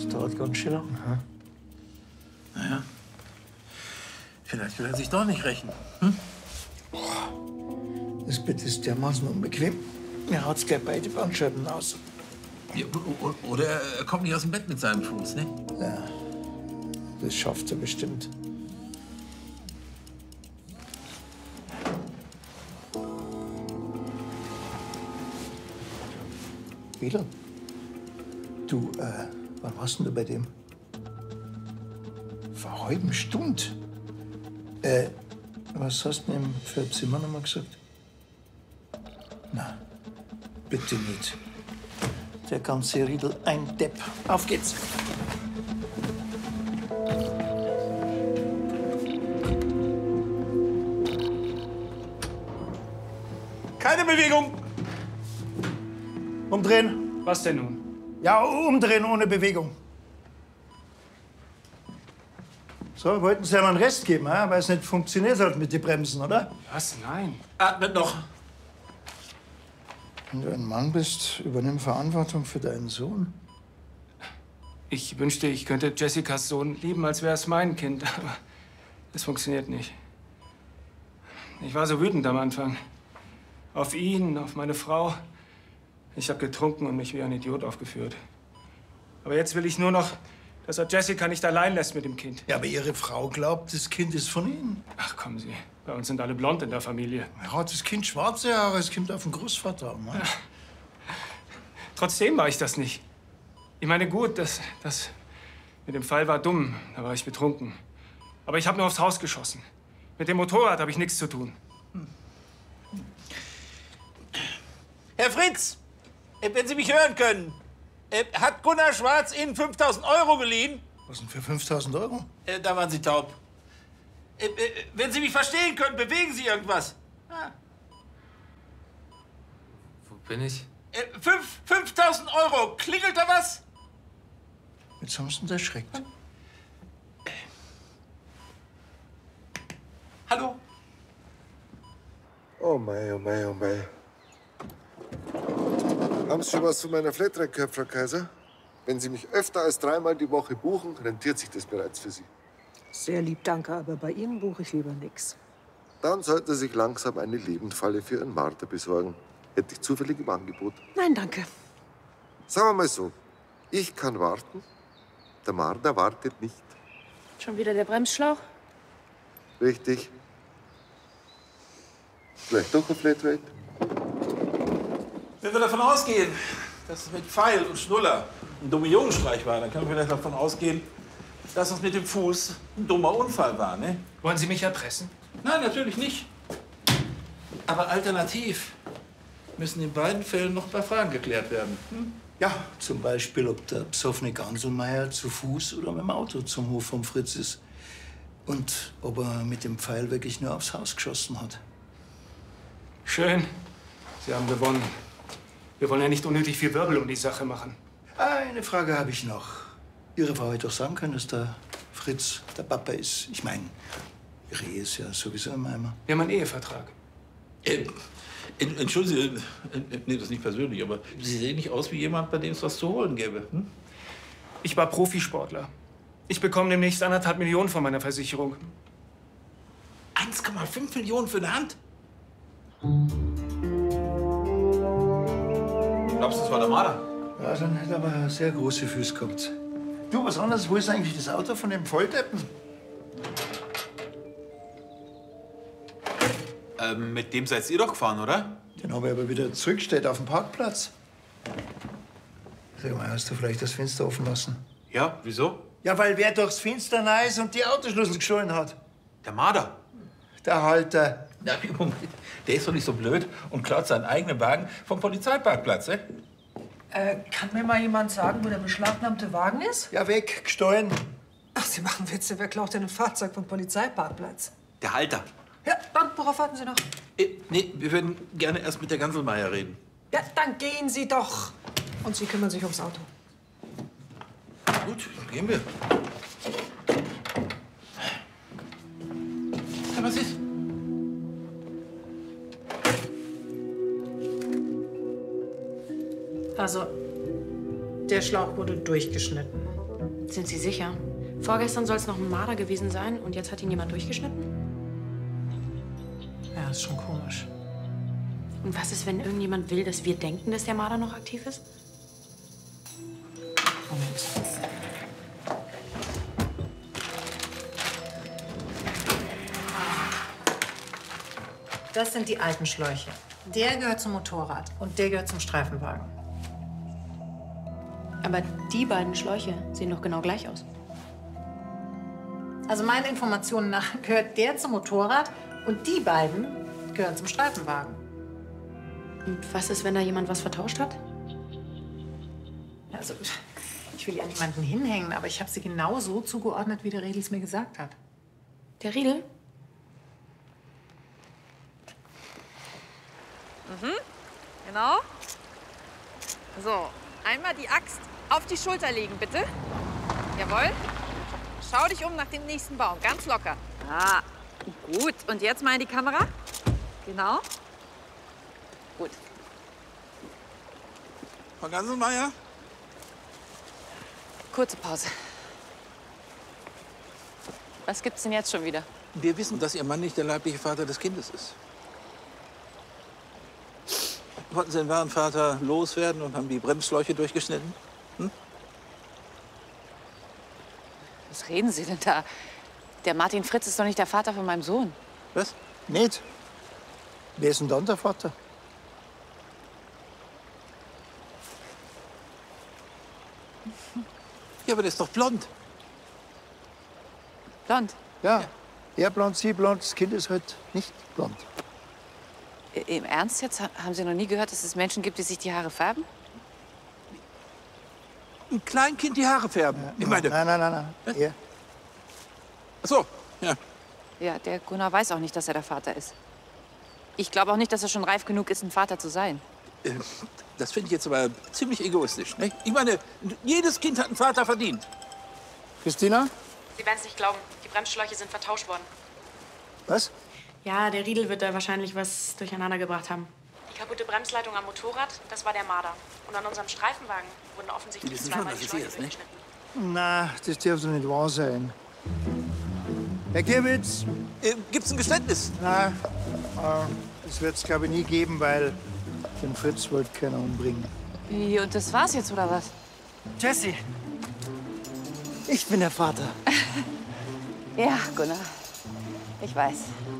Das dauert ganz schön lang. Hm? Naja, vielleicht will er sich doch nicht rächen. Das Bett ist dermaßen unbequem. Mir haut's gleich beide Bandscheiben aus. Ja, oder er kommt nicht aus dem Bett mit seinem Fuß, ne? Ja, das schafft er bestimmt. Wedel, du, wann warst denn du bei dem? Vor einer halben Stunde. Was hast du ihm für ein Zimmer nochmal gesagt? Na, bitte nicht. Der ganze Riedel ein Depp. Auf geht's. Keine Bewegung! Umdrehen. Was denn nun? Ja, umdrehen ohne Bewegung. So, wollten Sie ja mal einen Rest geben, weil es nicht funktioniert hat mit den Bremsen, oder? Was? Nein. Atmet noch. Wenn du ein Mann bist, übernimm Verantwortung für deinen Sohn. Ich wünschte, ich könnte Jessicas Sohn lieben, als wäre es mein Kind. Aber es funktioniert nicht. Ich war so wütend am Anfang. Auf ihn, auf meine Frau. Ich habe getrunken und mich wie ein Idiot aufgeführt. Aber jetzt will ich nur noch, dass er Jessica nicht allein lässt mit dem Kind. Ja, aber Ihre Frau glaubt, das Kind ist von Ihnen. Ach, kommen Sie. Bei uns sind alle blond in der Familie. Ja, das Kind schwarze Haare, es kommt auf den Großvater an. Ne? Trotzdem war ich das nicht. Ich meine, gut, das mit dem Fall war dumm. Da war ich betrunken. Aber ich habe nur aufs Haus geschossen. Mit dem Motorrad habe ich nichts zu tun. Herr Fritz, wenn Sie mich hören können, hat Gunnar Schwarz Ihnen 5.000 € geliehen? Was denn für 5.000 €? Da waren Sie taub. Wenn Sie mich verstehen können, bewegen Sie irgendwas. Ah. Wo bin ich? 5.000 €. Klingelt da was? Jetzt haben Sie ihn erschreckt. Hallo? Oh mei, oh mei, oh mei. Haben Sie schon was von meiner Flatrate gehört, Frau Kaiser? Wenn Sie mich öfter als 3-mal die Woche buchen, rentiert sich das bereits für Sie. Sehr lieb, danke, aber bei Ihnen buche ich lieber nichts. Dann sollte Sie sich langsam eine Lebendfalle für Ihren Marder besorgen. Hätte ich zufällig im Angebot. Nein, danke. Sagen wir mal so, ich kann warten, der Marder wartet nicht. Schon wieder der Bremsschlauch? Richtig. Vielleicht doch eine Flatrate? Wenn wir davon ausgehen, dass es mit Pfeil und Schnuller ein dummer Jungenstreich war, dann können wir vielleicht davon ausgehen, dass es mit dem Fuß ein dummer Unfall war, ne? Wollen Sie mich erpressen? Nein, natürlich nicht. Aber alternativ müssen in beiden Fällen noch ein paar Fragen geklärt werden. Ja, zum Beispiel, ob der besoffene Ganselmeier zu Fuß oder mit dem Auto zum Hof vom Fritz ist. Und ob er mit dem Pfeil wirklich nur aufs Haus geschossen hat. Schön. Sie haben gewonnen. Wir wollen ja nicht unnötig viel Wirbel um die Sache machen. Eine Frage habe ich noch. Ihre Frau hätte doch sagen können, dass der Fritz der Papa ist. Ich meine, ihre Ehe ist ja sowieso im Eimer. Wir haben einen Ehevertrag. Entschuldigen Sie, nee, das ist nicht persönlich, aber Sie sehen nicht aus wie jemand, bei dem es was zu holen gäbe. Hm? Ich war Profisportler. Ich bekomme demnächst 1,5 Millionen von meiner Versicherung. 1,5 Millionen für eine Hand? Glaubst du, das war der Marder? Ja, dann hätte er aber sehr große Füße gehabt. Du, was anderes, wo ist eigentlich das Auto von dem Volldeppen? Mit dem seid ihr doch gefahren, oder? Den habe ich aber wieder zurückgestellt auf dem Parkplatz. Sag mal, hast du vielleicht das Fenster offen lassen? Ja, wieso? Ja, weil wer durchs Fenster rein ist und die Autoschlüssel gestohlen hat. Der Marder. Der Halter. Na, Moment, der ist doch nicht so blöd und klaut seinen eigenen Wagen vom Polizeiparkplatz, ne? Kann mir mal jemand sagen, wo der beschlagnahmte Wagen ist? Ja, weg, gestohlen. Ach, Sie machen Witze. Wer klaut denn ein Fahrzeug vom Polizeiparkplatz? Der Halter. Ja, dann, worauf warten Sie noch? Nee, wir würden gerne erst mit der Ganselmeier reden. Ja, dann gehen Sie doch. Und Sie kümmern sich ums Auto. Gut, gehen wir. Ja, was ist? Also, der Schlauch wurde durchgeschnitten. Sind Sie sicher? Vorgestern soll es noch ein Marder gewesen sein und jetzt hat ihn jemand durchgeschnitten? Ja, ist schon komisch. Und was ist, wenn irgendjemand will, dass wir denken, dass der Marder noch aktiv ist? Moment. Das sind die alten Schläuche. Der gehört zum Motorrad und der gehört zum Streifenwagen. Aber die beiden Schläuche sehen doch genau gleich aus. Also meinen Informationen nach gehört der zum Motorrad und die beiden gehören zum Streifenwagen. Und was ist, wenn da jemand was vertauscht hat? Also, ich will ja niemanden hinhängen, aber ich habe sie genau so zugeordnet, wie der Riedel es mir gesagt hat. Der Riedel? Genau. So, einmal die Axt auf die Schulter legen, bitte. Jawohl. Schau dich um nach dem nächsten Baum, ganz locker. Ah, gut. Und jetzt mal in die Kamera. Genau. Gut. Frau Ganselmeier? Kurze Pause. Was gibt's denn jetzt schon wieder? Wir wissen, dass Ihr Mann nicht der leibliche Vater des Kindes ist. Wollten Sie den wahren Vater loswerden und haben die Bremsschläuche durchgeschnitten? Was reden Sie denn da? Der Martin Fritz ist doch nicht der Vater von meinem Sohn. Was? Nicht? Wer ist denn dann der Vater? Ja, aber der ist doch blond. Blond. Ja. Er blond, sie blond, das Kind ist halt nicht blond. Im Ernst jetzt? Haben Sie noch nie gehört, dass es Menschen gibt, die sich die Haare färben? Ein Kleinkind die Haare färben. Ich meine, Nein. Er. ach so, ja. Ja, der Gunnar weiß auch nicht, dass er der Vater ist. Ich glaube auch nicht, dass er schon reif genug ist, ein Vater zu sein. Das finde ich jetzt aber ziemlich egoistisch. Ne? Ich meine, jedes Kind hat einen Vater verdient. Christina? Sie werden es nicht glauben. Die Bremsschläuche sind vertauscht worden. Was? Ja, der Riedel wird da wahrscheinlich was durcheinander gebracht haben. Die kaputte Bremsleitung am Motorrad, das war der Marder. Und an unserem Streifenwagen wurden offensichtlich wissen zweimal schon, die was es Schläuche hier ist, ne? durchgeschnitten. Na, das darf doch nicht wahr sein. Herr Giewitz? Gibt's ein Geständnis? Na, das wird es, glaube ich, nie geben, weil den Fritz wollte keiner umbringen. Wie, und das war's jetzt, oder was? Jesse, ich bin der Vater. Ja, Gunnar. Ich weiß.